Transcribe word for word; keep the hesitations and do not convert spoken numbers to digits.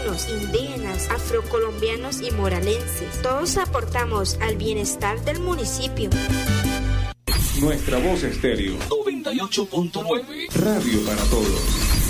campesinos, indígenas, afrocolombianos y moralenses. Todos aportamos al bienestar del municipio. Nuestra Voz Estéreo noventa y ocho punto nueve. Radio para todos.